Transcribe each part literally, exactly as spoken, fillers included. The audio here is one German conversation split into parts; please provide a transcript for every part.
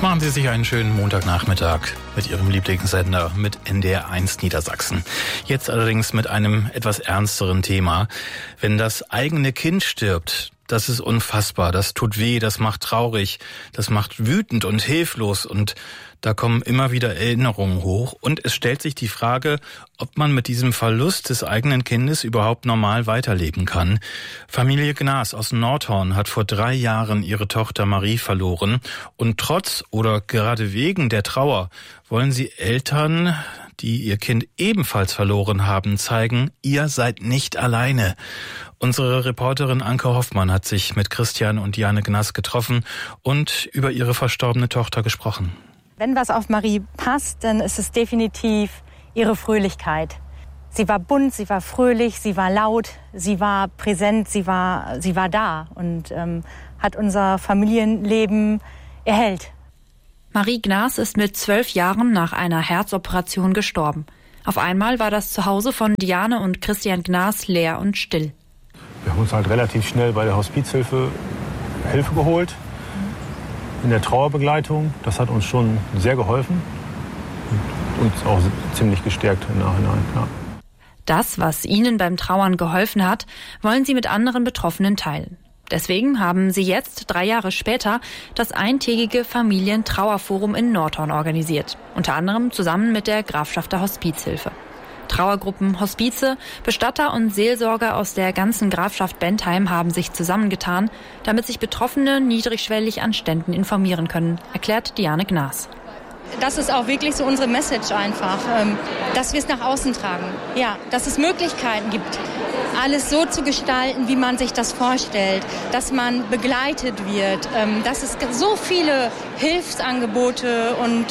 Machen Sie sich einen schönen Montagnachmittag mit Ihrem Lieblingssender, mit N D R eins Niedersachsen. Jetzt allerdings mit einem etwas ernsteren Thema. Wenn das eigene Kind stirbt, das ist unfassbar, das tut weh, das macht traurig, das macht wütend und hilflos und da kommen immer wieder Erinnerungen hoch und es stellt sich die Frage, ob man mit diesem Verlust des eigenen Kindes überhaupt normal weiterleben kann. Familie Gnas aus Nordhorn hat vor drei Jahren ihre Tochter Marie verloren und trotz oder gerade wegen der Trauer wollen sie Eltern, die ihr Kind ebenfalls verloren haben, zeigen, ihr seid nicht alleine. Unsere Reporterin Anke Hoffmann hat sich mit Christian und Diane Gnas getroffen und über ihre verstorbene Tochter gesprochen. Wenn was auf Marie passt, dann ist es definitiv ihre Fröhlichkeit. Sie war bunt, sie war fröhlich, sie war laut, sie war präsent, sie war, sie war da und ähm, hat unser Familienleben erhellt. Marie Gnas ist mit zwölf Jahren nach einer Herzoperation gestorben. Auf einmal war das Zuhause von Diane und Christian Gnas leer und still. Wir haben uns halt relativ schnell bei der Hospizhilfe Hilfe geholt. In der Trauerbegleitung, das hat uns schon sehr geholfen und uns auch ziemlich gestärkt im Nachhinein. Ja. Das, was ihnen beim Trauern geholfen hat, wollen sie mit anderen Betroffenen teilen. Deswegen haben sie jetzt, drei Jahre später, das eintägige Familientrauerforum in Nordhorn organisiert. Unter anderem zusammen mit der Grafschafter Hospizhilfe. Trauergruppen, Hospize, Bestatter und Seelsorger aus der ganzen Grafschaft Bentheim haben sich zusammengetan, damit sich Betroffene niedrigschwellig an Ständen informieren können, erklärt Diane Gnas. Das ist auch wirklich so unsere Message einfach, dass wir es nach außen tragen. Ja, dass es Möglichkeiten gibt, alles so zu gestalten, wie man sich das vorstellt, dass man begleitet wird, dass es so viele Hilfsangebote und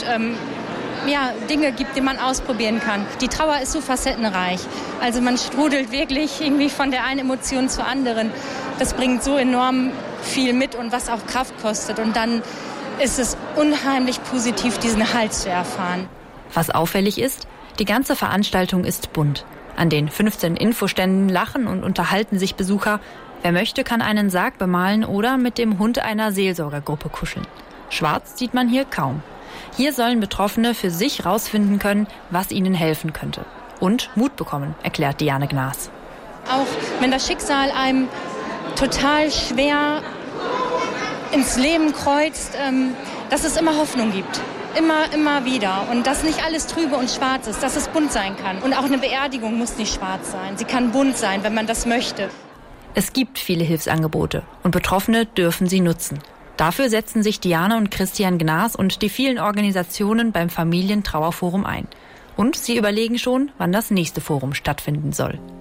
ja, Dinge gibt, die man ausprobieren kann. Die Trauer ist so facettenreich. Also man strudelt wirklich irgendwie von der einen Emotion zur anderen. Das bringt so enorm viel mit und was auch Kraft kostet. Und dann ist es unheimlich positiv, diesen Halt zu erfahren. Was auffällig ist, die ganze Veranstaltung ist bunt. An den fünfzehn Infoständen lachen und unterhalten sich Besucher. Wer möchte, kann einen Sarg bemalen oder mit dem Hund einer Seelsorgergruppe kuscheln. Schwarz sieht man hier kaum. Hier sollen Betroffene für sich rausfinden können, was ihnen helfen könnte. Und Mut bekommen, erklärt Diane Gnas. Auch wenn das Schicksal einem total schwer ins Leben kreuzt, dass es immer Hoffnung gibt. Immer, immer wieder. Und dass nicht alles trübe und schwarz ist, dass es bunt sein kann. Und auch eine Beerdigung muss nicht schwarz sein. Sie kann bunt sein, wenn man das möchte. Es gibt viele Hilfsangebote und Betroffene dürfen sie nutzen. Dafür setzen sich Diane und Christian Gnas und die vielen Organisationen beim Familientrauerforum ein. Und sie überlegen schon, wann das nächste Forum stattfinden soll.